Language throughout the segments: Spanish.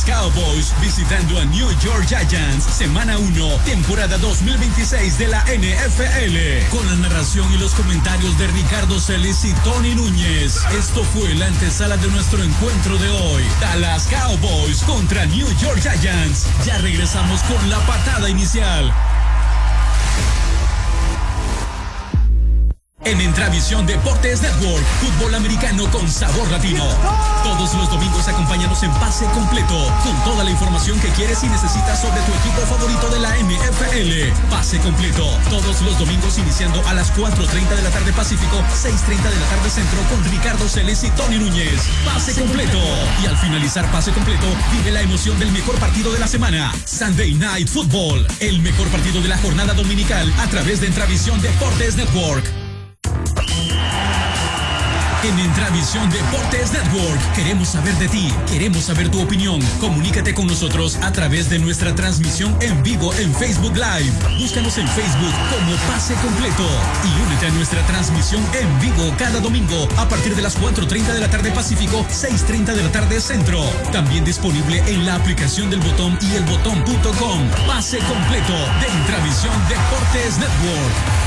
Dallas Cowboys visitando a New York Giants, semana 1, temporada 2026 de la NFL, con la narración y los comentarios de Ricardo Celis y Tony Núñez. Esto fue la antesala de nuestro encuentro de hoy, Dallas Cowboys contra New York Giants. Ya regresamos con la patada inicial. En Entravisión Deportes Network, fútbol americano con sabor latino. Todos los domingos acompáñanos en Pase Completo, con toda la información que quieres y necesitas sobre tu equipo favorito de la NFL. Pase Completo, todos los domingos iniciando a las 4:30 de la tarde Pacífico, 6:30 de la tarde Centro, con Ricardo Celis y Tony Núñez. Pase Completo. Y al finalizar Pase Completo, vive la emoción del mejor partido de la semana, Sunday Night Football, el mejor partido de la jornada dominical a través de Entravisión Deportes Network. En Entravisión Deportes Network queremos saber de ti, queremos saber tu opinión. Comunícate con nosotros a través de nuestra transmisión en vivo en Facebook Live. Búscanos en Facebook como Pase Completo y únete a nuestra transmisión en vivo cada domingo a partir de las 4:30 de la tarde Pacífico, 6:30 de la tarde Centro. También disponible en la aplicación del Botón y elbotón.com. Pase Completo de Entravisión Deportes Network.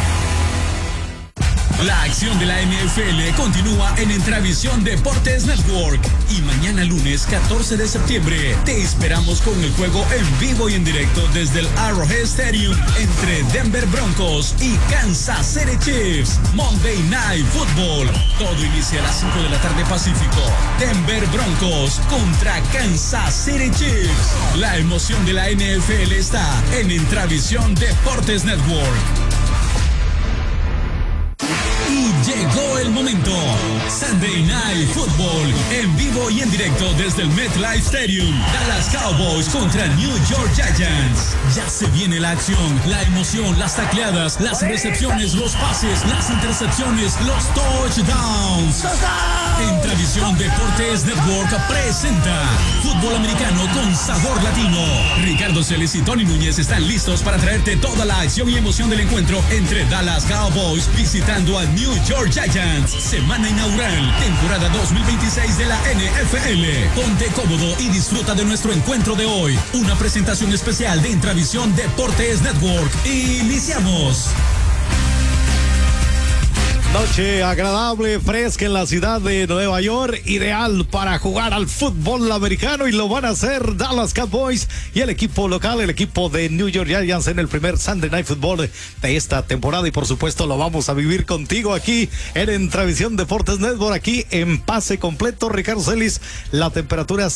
La acción de la NFL continúa en Entravisión Deportes Network. Y mañana lunes 14 de septiembre te esperamos con el juego en vivo y en directo desde el Arrowhead Stadium entre Denver Broncos y Kansas City Chiefs. Monday Night Football. Todo inicia a las 5 de la tarde Pacífico. Denver Broncos contra Kansas City Chiefs. La emoción de la NFL está en Entravisión Deportes Network. Y llegó el momento. Sunday Night Football en vivo y en directo desde el MetLife Stadium. Dallas Cowboys contra New York Giants. Ya se viene la acción, la emoción, las tacleadas, las recepciones, los pases, las intercepciones, los touchdowns. Entravisión Deportes Network presenta fútbol americano con sabor latino. Ricardo Celis y Tony Núñez están listos para traerte toda la acción y emoción del encuentro entre Dallas Cowboys visitando a New York Giants. Semana inaugural, temporada 2026 de la NFL. Ponte cómodo y disfruta de nuestro encuentro de hoy. Una presentación especial de Entravisión Deportes Network. Iniciamos. Noche agradable, fresca en la ciudad de Nueva York, ideal para jugar al fútbol americano, y lo van a hacer Dallas Cowboys y el equipo local, el equipo de New York Giants, en el primer Sunday Night Football de esta temporada, y por supuesto lo vamos a vivir contigo aquí en Entravisión Deportes Network, aquí en Pase Completo. Ricardo Celis, la temperatura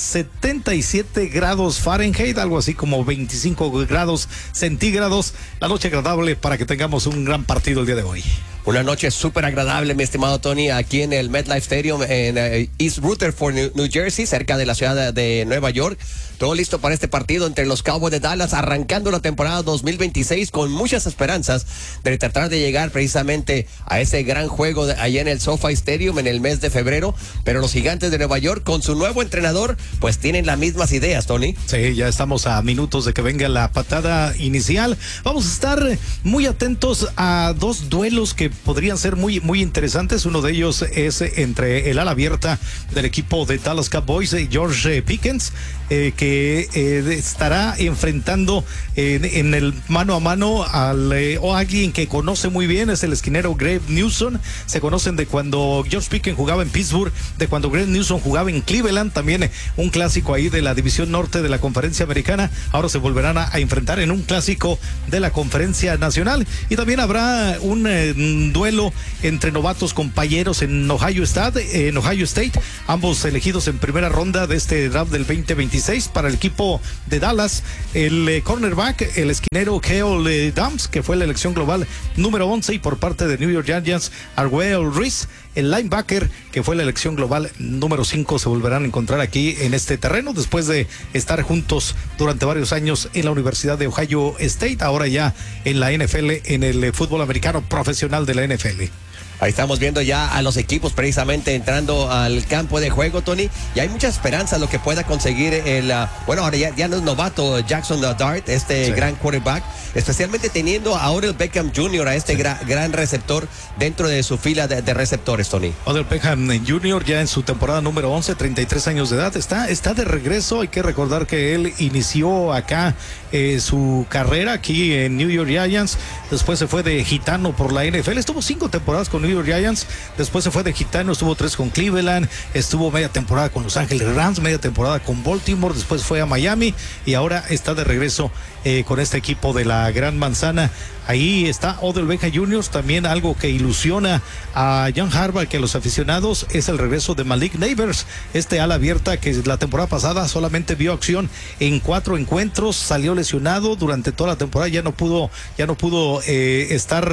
77 grados Fahrenheit, algo así como 25 grados centígrados, la noche agradable para que tengamos un gran partido el día de hoy. Una noche súper agradable, mi estimado Tony, aquí en el MetLife Stadium en East Rutherford, New Jersey, cerca de la ciudad de Nueva York. Todo listo para este partido entre los Cowboys de Dallas, arrancando la temporada 2026 con muchas esperanzas de tratar de llegar precisamente a ese gran juego allá en el SoFi Stadium en el mes de febrero. Pero los Gigantes de Nueva York, con su nuevo entrenador, pues tienen las mismas ideas, Tony. Sí, ya estamos a minutos de que venga la patada inicial. Vamos a estar muy atentos a dos duelos que podrían ser muy interesantes. Uno de ellos es entre el ala abierta del equipo de Dallas Cowboys, George Pickens, que estará enfrentando en el mano a mano a alguien que conoce muy bien, es el esquinero Greg Newsome. Se conocen de cuando George Pickens jugaba en Pittsburgh, de cuando Greg Newsome jugaba en Cleveland, también un clásico ahí de la división norte de la Conferencia Americana. Ahora se volverán a enfrentar en un clásico de la Conferencia Nacional, y también habrá un duelo entre novatos compañeros en Ohio State, ambos elegidos en primera ronda de este draft del 2026. Para el equipo de Dallas, el cornerback, el esquinero Kale Dams, que fue la elección global número 11, y por parte de New York Giants, Arguel Reese, el linebacker, que fue la elección global número 5, se volverán a encontrar aquí en este terreno después de estar juntos durante varios años en la Universidad de Ohio State, ahora ya en la NFL, en el fútbol americano profesional de la NFL. Ahí estamos viendo ya a los equipos precisamente entrando al campo de juego, Tony. Y hay mucha esperanza lo que pueda conseguir bueno, ahora ya no es novato Jackson Dart, sí, gran quarterback, especialmente teniendo a Odell Beckham Jr., a este gran receptor dentro de su fila de receptores, Tony. Odell Beckham Jr. ya en su temporada número 11, 33 años de edad, está de regreso. Hay que recordar que él inició acá su carrera aquí en New York Giants, después se fue de gitano por la NFL, estuvo 5 temporadas con New York Giants, después se fue de gitano, estuvo 3 con Cleveland, estuvo media temporada con Los Ángeles Rams, media temporada con Baltimore, después fue a Miami y ahora está de regreso con este equipo de la Gran Manzana. Ahí está Odell Beckham Jr., también algo que ilusiona a John Harbaugh, que a los aficionados, es el regreso de Malik Nabers, este ala abierta que la temporada pasada solamente vio acción en 4 encuentros, salió lesionado durante toda la temporada, ya no pudo estar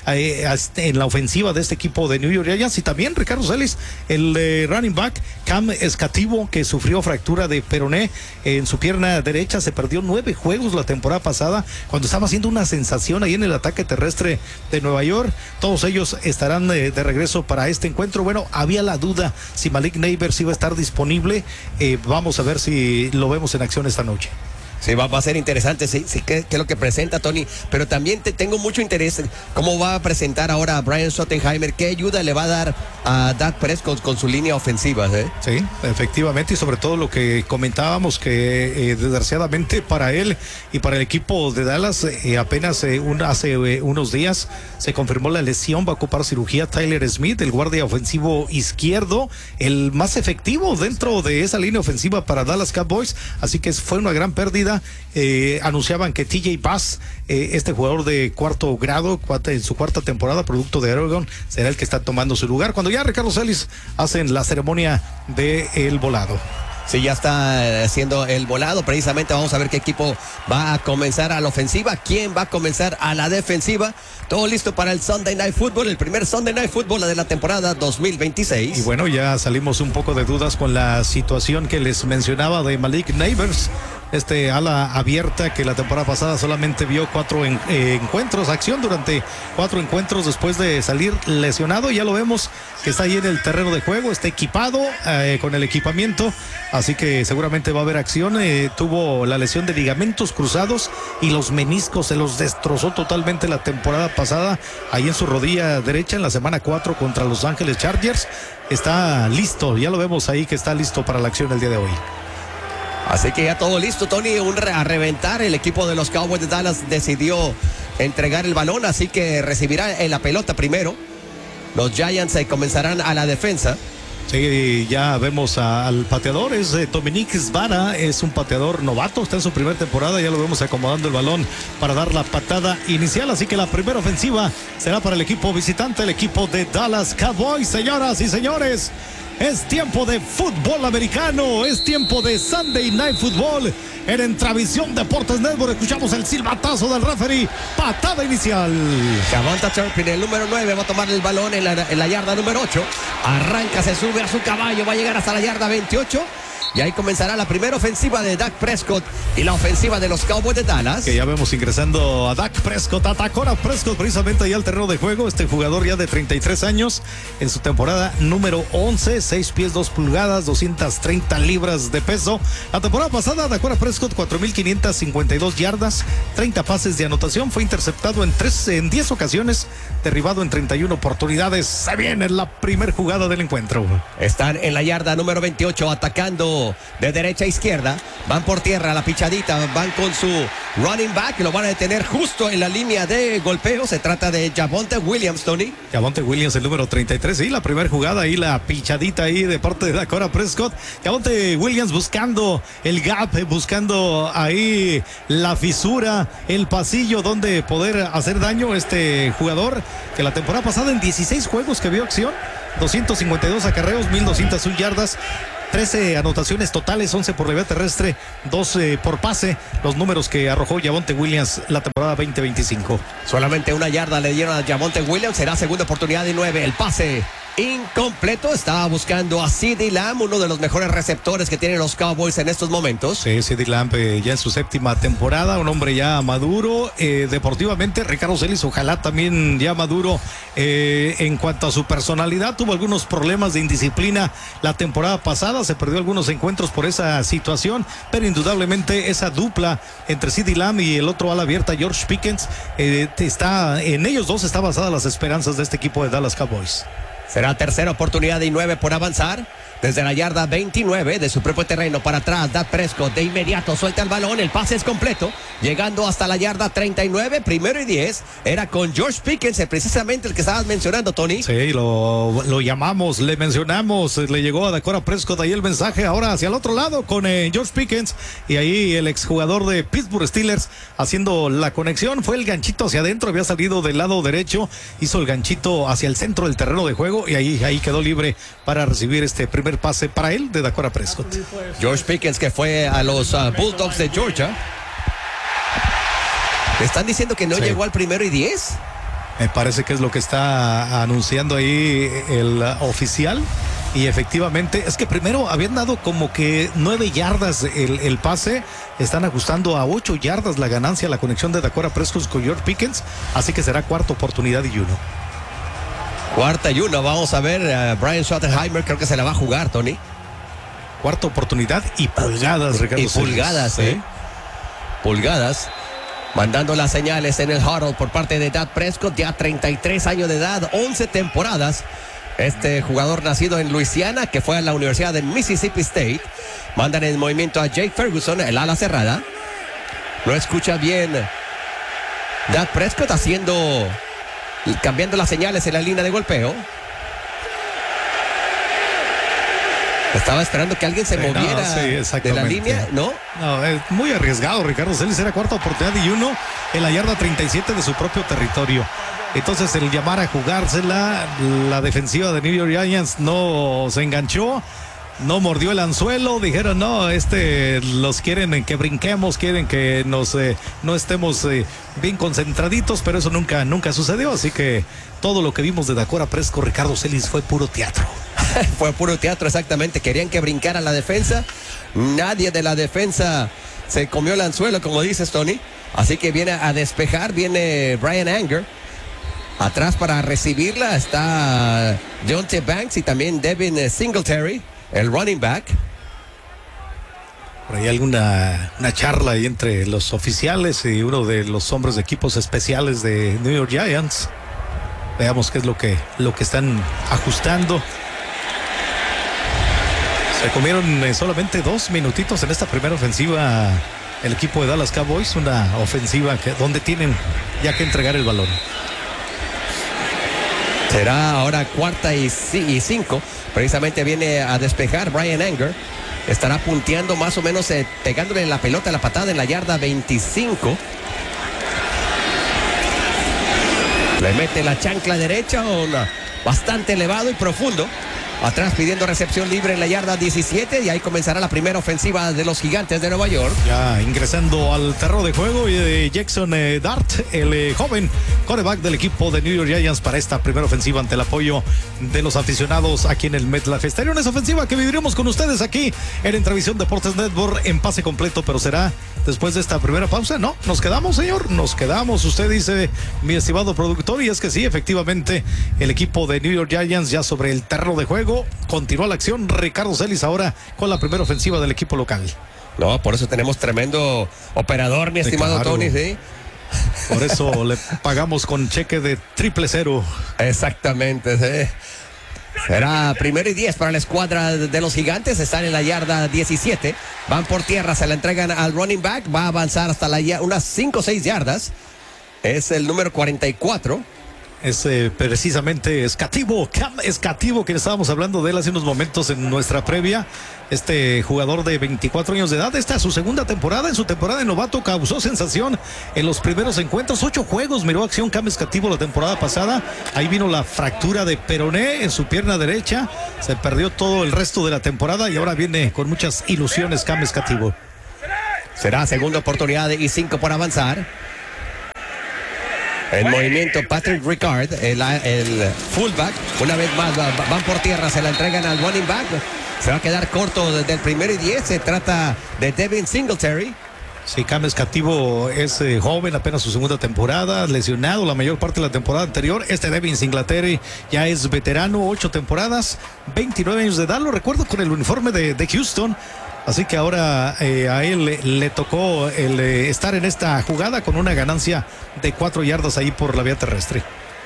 en la ofensiva de este equipo de New York Giants. Y también Ricardo Celis, el running back Cam Escativo, que sufrió fractura de peroné en su pierna derecha, se perdió 9 juegos la temporada pasada cuando estaba haciendo una sensación ahí en el ataque terrestre de Nueva York. Todos ellos estarán de regreso para este encuentro. Bueno, había la duda si Malik Nabers iba a estar disponible. Vamos a ver si lo vemos en acción esta noche. Sí, va a ser interesante, sí, qué es lo que presenta Tony, pero también tengo mucho interés en cómo va a presentar ahora a Brian Schottenheimer, qué ayuda le va a dar a Dak Prescott con su línea ofensiva. Sí, efectivamente, y sobre todo lo que comentábamos, que desgraciadamente para él y para el equipo de Dallas, apenas hace unos días se confirmó la lesión, va a ocupar cirugía Tyler Smith, el guardia ofensivo izquierdo, el más efectivo dentro de esa línea ofensiva para Dallas Cowboys, así que fue una gran pérdida. Anunciaban que TJ Bass, este jugador de 4º grado en su 4ª temporada, producto de Oregon, será el que está tomando su lugar cuando ya Ricardo Celis hacen la ceremonia del volado. Sí, ya está haciendo el volado. Precisamente vamos a ver qué equipo va a comenzar a la ofensiva, quién va a comenzar a la defensiva. Todo listo para el Sunday Night Football, el primer Sunday Night Football de la temporada 2026. Y bueno, ya salimos un poco de dudas con la situación que les mencionaba de Malik Nabers, este ala abierta que la temporada pasada solamente vio 4 encuentros, acción durante 4 encuentros después de salir lesionado. Ya lo vemos que está ahí en el terreno de juego, está equipado con el equipamiento, así que seguramente va a haber acción. Tuvo la lesión de ligamentos cruzados y los meniscos, se los destrozó totalmente la temporada pasada ahí en su rodilla derecha en la semana 4 contra Los Ángeles Chargers. Está listo, ya lo vemos ahí que está listo para la acción el día de hoy. Así que ya todo listo, Tony, a reventar. El equipo de los Cowboys de Dallas decidió entregar el balón, así que recibirá la pelota primero. Los Giants comenzarán a la defensa. Sí, ya vemos al pateador, es Dominique Svara, es un pateador novato, está en su primera temporada, ya lo vemos acomodando el balón para dar la patada inicial, así que la primera ofensiva será para el equipo visitante, el equipo de Dallas Cowboys. Señoras y señores, es tiempo de fútbol americano, es tiempo de Sunday Night Football. En Entravisión Deportes Network escuchamos el silbatazo del referee, patada inicial. Javonte Turpin, el número 9, va a tomar el balón en la yarda número 8. Arranca, se sube a su caballo, va a llegar hasta la yarda 28. Y ahí comenzará la primera ofensiva de Dak Prescott y la ofensiva de los Cowboys de Dallas. Que ya vemos ingresando a Dak Prescott, atacó a Prescott precisamente ahí al terreno de juego. Este jugador ya de 33 años en su temporada número 11, 6 pies 2 pulgadas, 230 libras de peso. La temporada pasada atacó a Prescott 4,552 yardas, 30 pases de anotación, fue interceptado en 10 ocasiones, derribado en 31 oportunidades. Se viene la primer jugada del encuentro. Están en la yarda número 28 atacando de derecha a izquierda, van por tierra, la pichadita, van con su running back, lo van a detener justo en la línea de golpeo. Se trata de Javonte Williams, Tony. Javonte Williams, el número 33, sí, la primera jugada ahí, la pichadita ahí de parte de Dakota Prescott. Javonte Williams buscando el gap, buscando ahí la fisura, el pasillo donde poder hacer daño. Este jugador que la temporada pasada en 16 juegos que vio acción, 252 acarreos, 1,201 yardas, 13 anotaciones totales, 11 por la vía terrestre, 12 por pase, los números que arrojó Javonte Williams la temporada 2025. Solamente una yarda le dieron a Javonte Williams, será segunda oportunidad y 9, el pase incompleto. Estaba buscando a CeeDee Lamb, uno de los mejores receptores que tienen los Cowboys en estos momentos. Sí, CeeDee Lamb ya en su séptima temporada, un hombre ya maduro. Deportivamente, Ricardo Celis, ojalá también ya maduro en cuanto a su personalidad. Tuvo algunos problemas de indisciplina la temporada pasada, se perdió algunos encuentros por esa situación, pero indudablemente esa dupla entre CeeDee Lamb y el otro ala abierta, George Pickens, en ellos dos está basada las esperanzas de este equipo de Dallas Cowboys. Será tercera oportunidad y 9 por avanzar. Desde la yarda 29 de su propio terreno para atrás, Dak Prescott de inmediato suelta el balón, el pase es completo, llegando hasta la yarda 39, primero y 10, era con George Pickens, precisamente el que estabas mencionando, Tony. Sí, lo llamamos, le mencionamos, le llegó a Dakota Prescott ahí el mensaje, ahora hacia el otro lado con George Pickens, y ahí el exjugador de Pittsburgh Steelers haciendo la conexión, fue el ganchito hacia adentro, había salido del lado derecho, hizo el ganchito hacia el centro del terreno de juego, y ahí quedó libre para recibir este primer pase para él de Dakota Prescott. George Pickens, que fue a los Bulldogs de Georgia. ¿Le están diciendo que no llegó al primero y 10? Me parece que es lo que está anunciando ahí el oficial. Y efectivamente, es que primero habían dado como que 9 yardas el pase, están ajustando a 8 yardas la ganancia, la conexión de Dakota Prescott con George Pickens, así que será cuarta oportunidad y 1. Cuarta y 1, vamos a ver, Brian Schottenheimer creo que se la va a jugar, Tony. Cuarta oportunidad y pulgadas, Ricardo. Y pulgadas, pulgadas. Mandando las señales en el huddle por parte de Dak Prescott, ya 33 años de edad, 11 temporadas. Este jugador nacido en Luisiana, que fue a la Universidad de Mississippi State. Mandan en movimiento a Jake Ferguson, el ala cerrada. No escucha bien Dak Prescott cambiando las señales en la línea de golpeo. Estaba esperando que alguien se moviera de la línea, ¿no? No, es muy arriesgado, Ricardo Celis. Era cuarta oportunidad y 1 en la yarda 37 de su propio territorio. Entonces, el llamar a jugársela, la defensiva de New York Giants no se enganchó, no mordió el anzuelo, dijeron no, los quieren que brinquemos, quieren que no estemos bien concentraditos, pero eso nunca sucedió, así que todo lo que vimos de Dakota Prescott, Ricardo Celis, fue puro teatro. Fue puro teatro, exactamente. Querían que brincara la defensa, nadie de la defensa se comió el anzuelo, como dices, Tony, así que viene a despejar, viene Bryan Anger. Atrás para recibirla está Deonte Banks y también Devin Singletary, el running back. Por ahí alguna charla ahí entre los oficiales y uno de los hombres de equipos especiales de New York Giants. Veamos qué es lo que están ajustando. Se comieron solamente 2 minutitos en esta primera ofensiva el equipo de Dallas Cowboys, una ofensiva donde tienen ya que entregar el balón. Será ahora cuarta y 5. Precisamente viene a despejar Bryan Anger. Estará punteando más o menos, pegándole la pelota, la patada en la yarda 25. Le mete la chancla derecha, bastante elevado y profundo. Atrás pidiendo recepción libre en la yarda 17 y ahí comenzará la primera ofensiva de los Gigantes de Nueva York. Ya ingresando al terreno de juego y Jackson Dart, el joven quarterback del equipo de New York Giants para esta primera ofensiva ante el apoyo de los aficionados aquí en el MetLife Stadium. Esa ofensiva que viviremos con ustedes aquí en Entrevisión Deportes Network en pase completo, pero será después de esta primera pausa. No, nos quedamos, señor, nos quedamos. Usted dice, mi estimado productor, y es que sí, efectivamente, el equipo de New York Giants ya sobre el terreno de juego. Continúa la acción, Ricardo Celis ahora con la primera ofensiva del equipo local. No, por eso tenemos tremendo operador, mi estimado Tony, ¿sí? Por eso le pagamos con cheque de 000. Exactamente, sí. Será primero y 10 para la escuadra de los Gigantes. Están en la yarda 17. Van por tierra, se la entregan al running back. Va a avanzar hasta unas 5 o 6 yardas. Es el número 44. Es precisamente Cam Escativo, que estábamos hablando de él hace unos momentos en nuestra previa. Este jugador de 24 años de edad, esta es su segunda temporada. En su temporada de novato causó sensación en los primeros encuentros. 8 juegos miró acción Cam Escativo la temporada pasada. Ahí vino la fractura de peroné en su pierna derecha. Se perdió todo el resto de la temporada y ahora viene con muchas ilusiones Cam Escativo. Será segunda oportunidad y 5 por avanzar. En movimiento Patrick Ricard, el fullback. Una vez más van por tierra, se la entregan al running back. Se va a quedar corto desde el 1st y 10. Se trata de Devin Singletary. Sí, Cam Escativo es joven, apenas su segunda temporada, lesionado la mayor parte de la temporada anterior. Devin Singletary ya es veterano, 8 temporadas, 29 años de edad. Lo recuerdo con el uniforme de Houston. Así que ahora a él le tocó estar en esta jugada con una ganancia de 4 yardas ahí por la vía terrestre.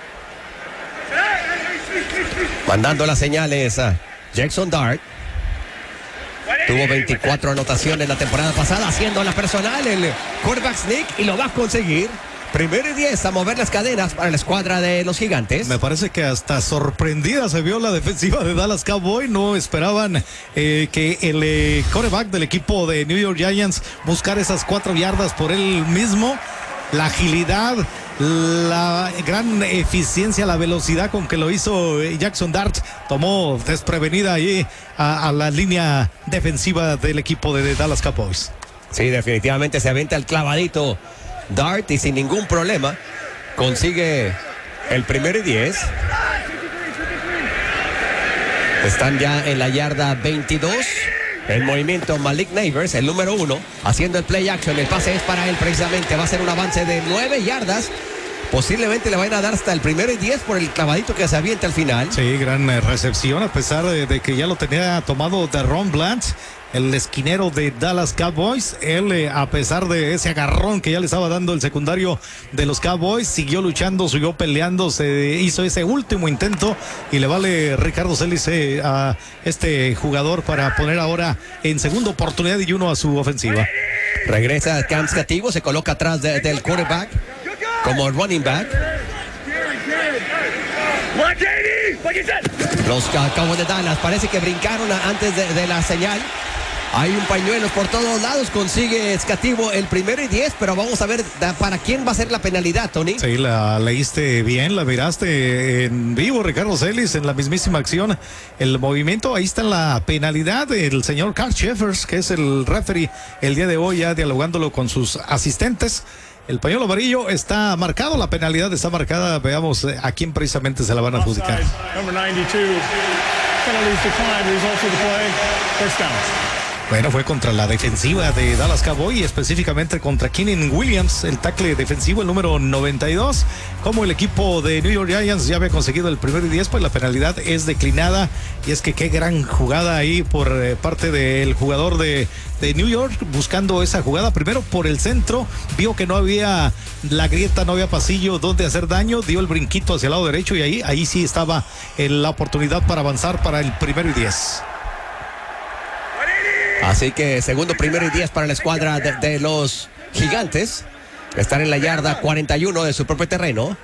Mandando las señales a Jackson Dart. Tuvo 24 anotaciones la temporada pasada, haciendo la personal el quarterback sneak, y lo va a conseguir. 1st y 10 a mover las cadenas para la escuadra de los Gigantes. Me parece que hasta sorprendida se vio la defensiva de Dallas Cowboys. No esperaban que el quarterback del equipo de New York Giants buscara esas 4 yardas por él mismo. La agilidad, la gran eficiencia, la velocidad con que lo hizo Jackson Dart tomó desprevenida ahí a la línea defensiva del equipo de Dallas Cowboys. Sí, definitivamente se aventa el clavadito Dart y sin ningún problema consigue el 1st y 10. Están ya en la yarda 22. El movimiento Malik Neighbors, el número 1, haciendo el play action. El pase es para él precisamente. Va a ser un avance de 9 yardas. Posiblemente le vayan a dar hasta el 1st y 10 por el clavadito que se avienta al final. Sí, gran recepción, a pesar de que ya lo tenía tomado Ron Blunt, el esquinero de Dallas Cowboys. Él, a pesar de ese agarrón que ya le estaba dando el secundario de los Cowboys, siguió luchando, siguió peleando, se hizo ese último intento y le vale Ricardo Celis a este jugador para poner ahora en segunda oportunidad y 1 a su ofensiva. Regresa Cam Scativo, se coloca atrás del quarterback como running back. Los Cowboys de Dallas parece que brincaron antes de la señal. Hay un pañuelo por todos lados. Consigue Scativo el 1st y 10, pero vamos a ver para quién va a ser la penalidad, Tony. Sí, la leíste bien, la miraste en vivo, Ricardo Celis, en la mismísima acción. El movimiento, ahí está la penalidad del señor Carl Sheffers, que es el referee el día de hoy, ya dialogándolo con sus asistentes. El pañuelo amarillo está marcado, la penalidad está marcada. Veamos a quién precisamente se la van a adjudicar. Bueno, fue contra la defensiva de Dallas Cowboys y específicamente contra Keenan Williams, el tackle defensivo, el número 92. Como el equipo de New York Giants ya había conseguido el 1st y 10, pues la penalidad es declinada. Y es que qué gran jugada ahí por parte del jugador de New York, buscando esa jugada primero por el centro, vio que no había la grieta, no había pasillo donde hacer daño, dio el brinquito hacia el lado derecho y ahí sí estaba la oportunidad para avanzar para el 1st y 10. Así que segundo 1st y 10 para la escuadra de los Gigantes. Están en la yarda 41 de su propio terreno.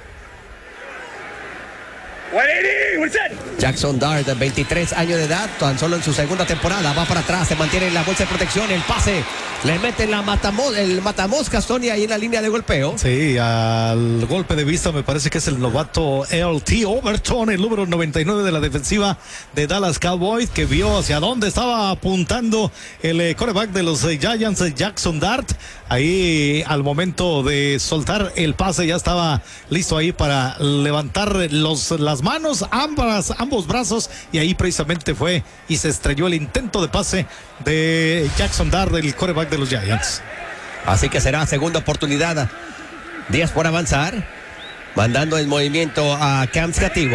Jackson Dart, 23 años de edad, tan solo en su segunda temporada, va para atrás, se mantiene en la bolsa de protección, el pase, le mete el matamoscas, Tony, ahí en la línea de golpeo. Sí, al golpe de vista me parece que es el novato L.T. Overton, el número 99 de la defensiva de Dallas Cowboys, que vio hacia dónde estaba apuntando el quarterback de los Giants, Jackson Dart. Ahí al momento de soltar el pase ya estaba listo ahí para levantar las manos, ambos brazos, y ahí precisamente fue y se estrelló el intento de pase de Jackson Dart, el quarterback de los Giants. Así que será segunda oportunidad, 10 por avanzar, mandando el movimiento a Cam Scativo.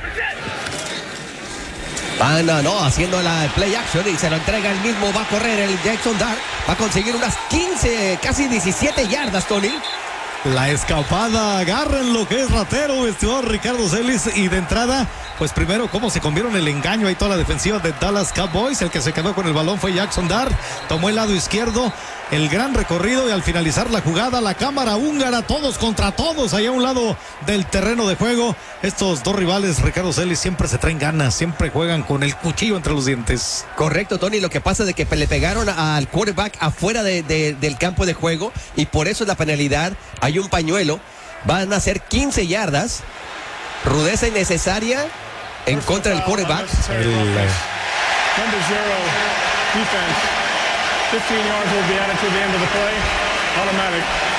Haciendo la play action y se lo entrega el mismo, va a correr el Jackson Dart, va a conseguir unas 15, casi 17 yardas, Tony. La escapada, agarren lo que es ratero, vestido Ricardo Celis, y de entrada, pues primero cómo se comieron el engaño ahí toda la defensiva de Dallas Cowboys. El que se quedó con el balón fue Jackson Dart, tomó el lado izquierdo, el gran recorrido, y al finalizar la jugada, la cámara húngara, todos contra todos, allá a un lado del terreno de juego. Estos dos rivales, Ricardo Celis, siempre se traen ganas, siempre juegan con el cuchillo entre los dientes. Correcto, Tony, lo que pasa es de que le pegaron al quarterback afuera del campo de juego, y por eso es la penalidad. Hay un pañuelo, van a ser 15 yardas, rudeza innecesaria en contra del quarterback. Number 0 defense. 15 yards will be added to the end of the play. Automatic.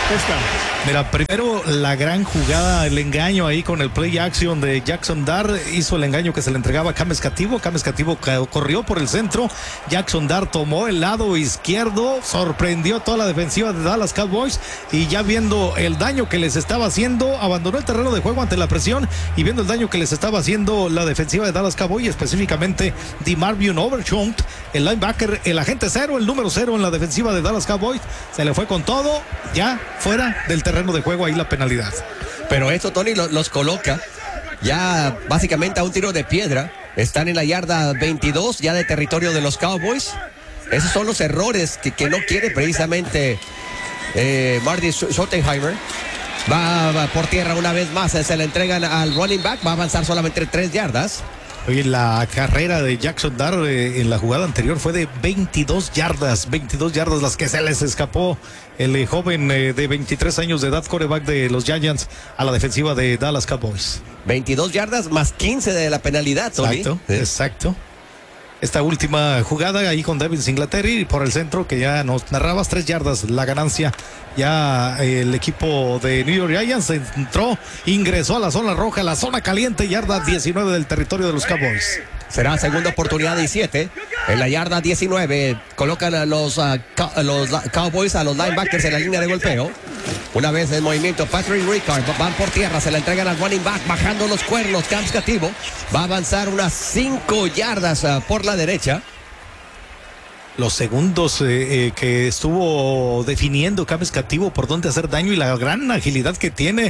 Touchdown. Mira, primero la gran jugada, el engaño ahí con el play action de Jackson Dart, hizo el engaño que se le entregaba a James Cativo. James Cativo corrió por el centro, Jackson Dart tomó el lado izquierdo, sorprendió a toda la defensiva de Dallas Cowboys y ya viendo el daño que les estaba haciendo, abandonó el terreno de juego ante la presión y viendo el daño que les estaba haciendo la defensiva de Dallas Cowboys, específicamente DeMarvion Overshown, el linebacker, el agente cero, el número 0 en la defensiva de Dallas Cowboys, se le fue con todo, ya fuera del terreno de juego, ahí la penalidad. Pero esto, Tony, los coloca ya básicamente a un tiro de piedra. Están en la yarda 22 ya de territorio de los Cowboys. Esos son los errores que no quiere precisamente Marty Schottenheimer. Va por tierra una vez más, se le entregan al running back, va a avanzar solamente 3 yardas. Oye, la carrera de Jackson Dart en la jugada anterior fue de 22 yardas las que se les escapó el joven de 23 años de edad, quarterback de los Giants, a la defensiva de Dallas Cowboys. 22 yardas más 15 de la penalidad, Tony. Exacto, exacto. Esta última jugada ahí con Devin Singletary por el centro, que ya nos narrabas, 3 yardas la ganancia. Ya el equipo de New York Giants entró, ingresó a la zona roja, la zona caliente, yarda 19 del territorio de los Cowboys. Será segunda oportunidad y 7. En la yarda 19 colocan a los Cowboys, a los linebackers en la línea de golpeo. Una vez en movimiento, Patrick Ricard, van por tierra, se la entregan al running back, bajando los cuernos, James Cativo. Va a avanzar unas 5 yardas por la derecha. Los segundos que estuvo definiendo James Cativo por dónde hacer daño y la gran agilidad que tiene,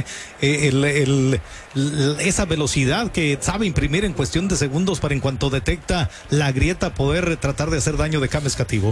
esa velocidad que sabe imprimir en cuestión de segundos para en cuanto detecta la grieta poder tratar de hacer daño de James Cativo.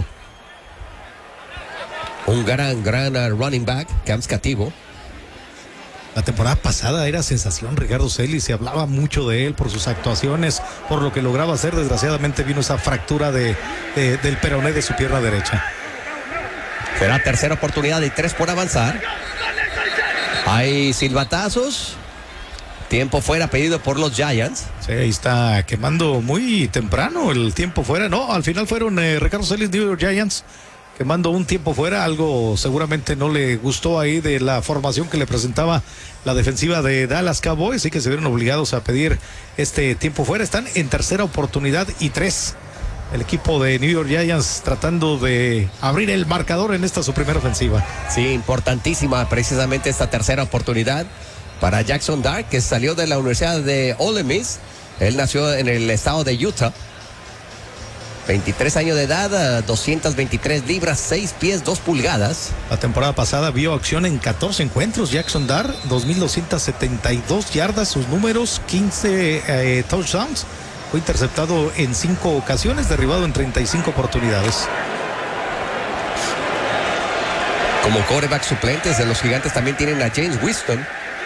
Un gran running back, James Cativo. La temporada pasada era sensación Ricardo Celis, se hablaba mucho de él por sus actuaciones, por lo que lograba hacer. Desgraciadamente vino esa fractura del peroné de su pierna derecha. Será tercera oportunidad y 3 por avanzar. Hay silbatazos. Tiempo fuera pedido por los Giants. Sí, ahí está quemando muy temprano el tiempo fuera. No, al final fueron Ricardo Celis, New York Giants, quemando un tiempo fuera. Algo seguramente no le gustó ahí de la formación que le presentaba la defensiva de Dallas Cowboys, y que se vieron obligados a pedir este tiempo fuera. Están en tercera oportunidad y 3. El equipo de New York Giants tratando de abrir el marcador en esta su primera ofensiva. Sí, importantísima precisamente esta tercera oportunidad para Jackson Dart, que salió de la Universidad de Ole Miss. Él nació en el estado de Utah. 23 años de edad, 223 libras, 6 pies, 2 pulgadas. La temporada pasada vio acción en 14 encuentros. Jackson Dart, 2,272 yardas, sus números, 15 touchdowns. Fue interceptado en 5 ocasiones, derribado en 35 oportunidades. Como quarterback suplentes de los Gigantes también tienen a James Winston,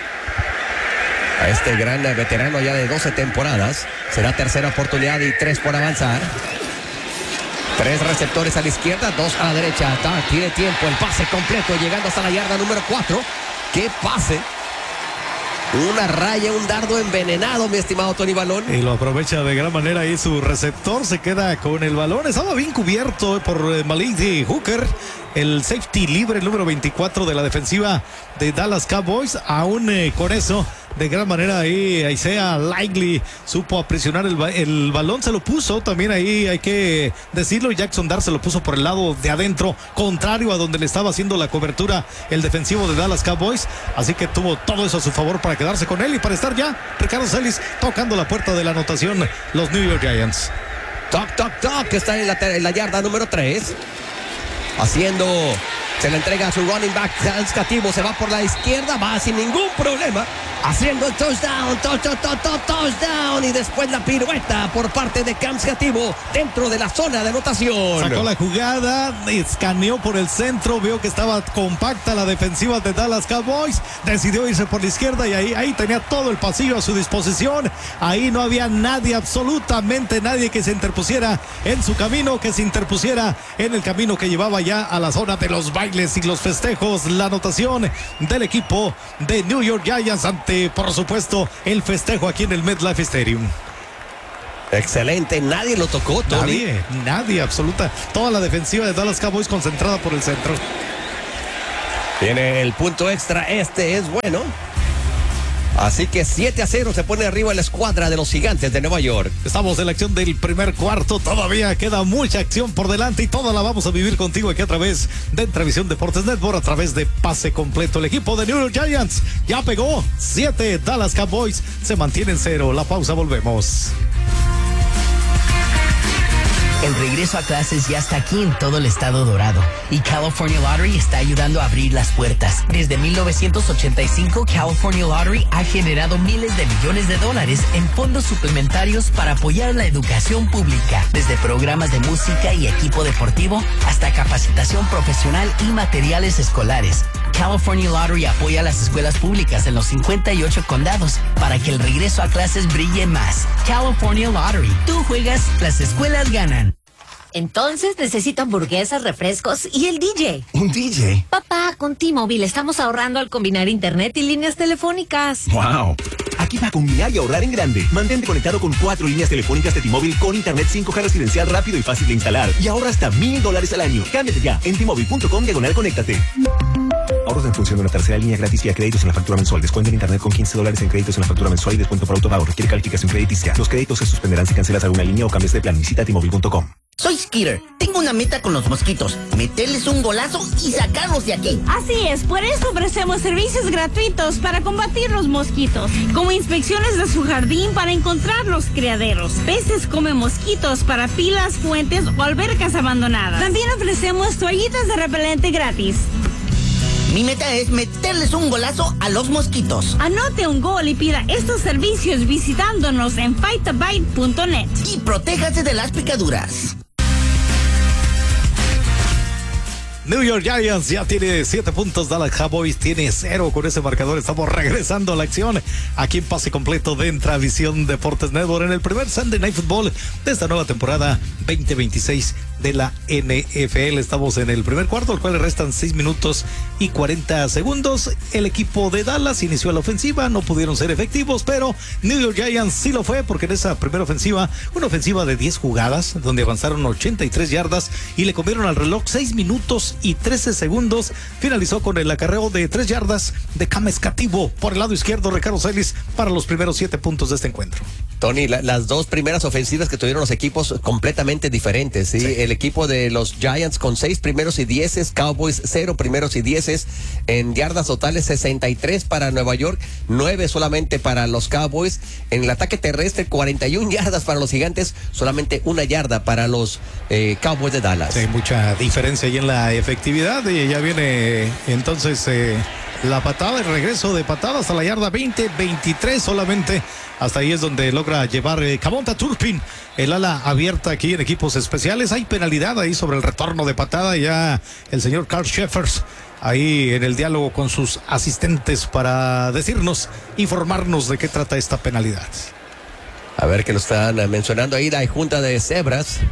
a este gran veterano ya de 12 temporadas. Será tercera oportunidad y 3 por avanzar. 3 receptores a la izquierda, 2 a la derecha. Dart tiene tiempo, el pase completo, llegando hasta la yarda número 4. ¡Qué pase! Una raya, un dardo envenenado, mi estimado Tony Balón. Y lo aprovecha de gran manera ahí su receptor, se queda con el balón. Estaba bien cubierto por Malik Hooker, el safety libre, el número 24 de la defensiva de Dallas Cowboys. Aún con eso, de gran manera ahí Isaiah Likely supo aprisionar el balón, se lo puso también ahí, hay que decirlo. Jackson Dart se lo puso por el lado de adentro, contrario a donde le estaba haciendo la cobertura el defensivo de Dallas Cowboys, así que tuvo todo eso a su favor para quedarse con él y para estar ya Ricardo Celis tocando la puerta de la anotación, los New York Giants. Toc, toc, toc, que está en la yarda número 3. Se le entrega a su running back, James Cativo, se va por la izquierda, va sin ningún problema, haciendo el touchdown, touchdown, y después la pirueta por parte de James Cativo dentro de la zona de anotación. Sacó la jugada, escaneó por el centro, vio que estaba compacta la defensiva de Dallas Cowboys, decidió irse por la izquierda y ahí tenía todo el pasillo a su disposición. Ahí no había nadie, absolutamente nadie que se interpusiera en su camino, que se interpusiera en el camino que llevaba ya a la zona de los bailes y los festejos. La anotación del equipo de New York Giants ante, por supuesto, el festejo aquí en el MetLife Stadium. Excelente, nadie lo tocó, Tony. Nadie, absoluta. Toda la defensiva de Dallas Cowboys concentrada por el centro. Tiene el punto extra, este es bueno. Así que 7-0 se pone arriba la escuadra de los Gigantes de Nueva York. Estamos en la acción del primer cuarto, todavía queda mucha acción por delante y toda la vamos a vivir contigo aquí a través de Entrevisión Deportes Network, a través de Pase Completo. El equipo de New York Giants ya pegó 7, Dallas Cowboys se mantienen 0. La pausa, volvemos. El regreso a clases ya está aquí en todo el estado dorado y California Lottery está ayudando a abrir las puertas. Desde 1985, California Lottery ha generado miles de millones de dólares en fondos suplementarios para apoyar la educación pública, desde programas de música y equipo deportivo hasta capacitación profesional y materiales escolares. California Lottery apoya a las escuelas públicas en los 58 condados para que el regreso a clases brille más. California Lottery. Tú juegas, las escuelas ganan. Entonces necesito hamburguesas, refrescos y el DJ. ¿Un DJ? Papá, con T-Mobile estamos ahorrando al combinar internet y líneas telefónicas. ¡Wow! Aquí va a combinar y ahorrar en grande. Mantente conectado con 4 líneas telefónicas de T-Mobile con internet 5G residencial rápido y fácil de instalar. Y ahorra hasta $1,000 al año. Cámbiate ya en T-Mobile.com/conéctate. Ahorros en función de una tercera línea gratis vía créditos en la factura mensual. Descuento en internet con $15 en créditos en la factura mensual y descuento por autopago. Requiere calificación crediticia. Los créditos se suspenderán si cancelas alguna línea o cambias de plan. Visita T-Mobile.com. Soy Skitter. Tengo una meta con los mosquitos. Meterles un golazo y sacarlos de aquí. Así es, por eso ofrecemos servicios gratuitos para combatir los mosquitos, como inspecciones de su jardín para encontrar los criaderos. Peces come mosquitos para pilas, fuentes o albercas abandonadas. También ofrecemos toallitas de repelente gratis. Mi meta es meterles un golazo a los mosquitos. Anote un gol y pida estos servicios visitándonos en fightabite.net. Y protéjase de las picaduras. New York Giants ya tiene 7 puntos, Dallas Cowboys tiene 0 con ese marcador. Estamos regresando a la acción aquí en Pase Completo de Entrevisión Deportes Network en el primer Sunday Night Football de esta nueva temporada 2026 de la NFL. Estamos en el primer cuarto, al cual le restan 6 minutos y 40 segundos. El equipo de Dallas inició la ofensiva, no pudieron ser efectivos, pero New York Giants sí lo fue, porque en esa primera ofensiva, una ofensiva de 10 jugadas, donde avanzaron 83 yardas y le comieron al reloj 6 minutos y 13 segundos, finalizó con el acarreo de 3 yardas de Cam Escativo por el lado izquierdo, Ricardo Celis, para los primeros 7 puntos de este encuentro. Tony, las dos primeras ofensivas que tuvieron los equipos completamente diferentes, ¿sí? Sí. El equipo de los Giants con 6 primeros y 10, Cowboys 0 primeros y 10, en yardas totales 63 para Nueva York, 9 solamente para los Cowboys. En el ataque terrestre 41 yardas para los Gigantes, solamente 1 yarda para los Cowboys de Dallas. Sí, mucha diferencia ahí en la efectividad, y ya viene entonces la patada, el regreso de patada hasta la yarda 20-23 solamente. Hasta ahí es donde logra llevar Kavonta Turpin, el ala abierta aquí en equipos especiales. Hay penalidad ahí sobre el retorno de patada. Ya el señor Carl Sheffers ahí en el diálogo con sus asistentes para decirnos, informarnos de qué trata esta penalidad. A ver, que lo están mencionando ahí, la junta de cebras.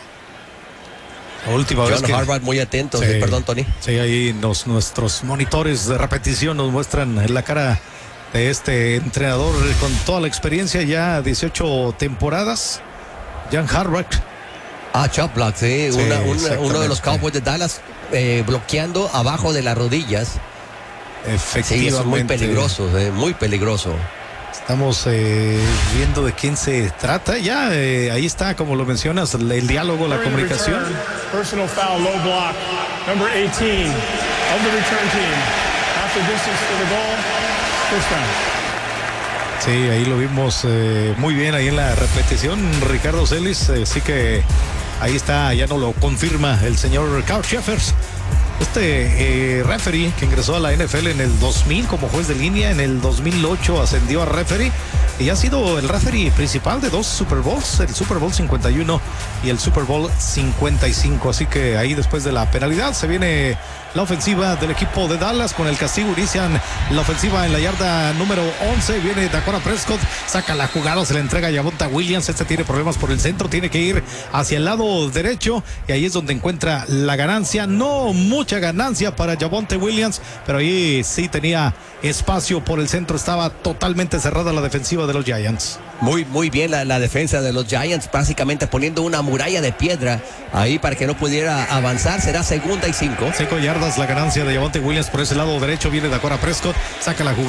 La última vez que Harbaugh muy atento, sí, perdón, Tony. Sí, ahí nuestros monitores de repetición nos muestran la cara de este entrenador con toda la experiencia, ya 18 temporadas, John Harbaugh. Chop block, sí, uno de los Cowboys de Dallas bloqueando abajo de las rodillas. Efectivamente. Sí, eso es muy peligroso, muy peligroso. Estamos viendo de quién se trata. Ya ahí está, como lo mencionas, el diálogo, la comunicación. Personal foul, low block, number 18 of the return team. Half the distance to the goal, first down. Sí, ahí lo vimos muy bien ahí en la repetición, Ricardo Celis. Sí que ahí está, ya nos lo confirma el señor Carl Sheffers. Este referee que ingresó a la NFL en el 2000 como juez de línea, en el 2008 ascendió a referee y ha sido el referee principal de 2 Super Bowls, el Super Bowl 51 y el Super Bowl 55. Así que ahí, después de la penalidad, se viene la ofensiva del equipo de Dallas. Con el castigo inician la ofensiva en la yarda número 11. Viene Dakota Prescott, saca la jugada, se le entrega a Javonte Williams. Este tiene problemas por el centro, tiene que ir hacia el lado derecho y ahí es donde encuentra la ganancia. No mucha ganancia para Javonte Williams, pero ahí sí tenía espacio por el centro, estaba totalmente cerrada la defensiva de los Giants. Muy bien la defensa de los Giants, básicamente poniendo una muralla de piedra ahí para que no pudiera avanzar. Será 2nd y 5. 5 yardas la ganancia de Javonte Williams por ese lado derecho, viene Dakota Prescott, saca la jugada.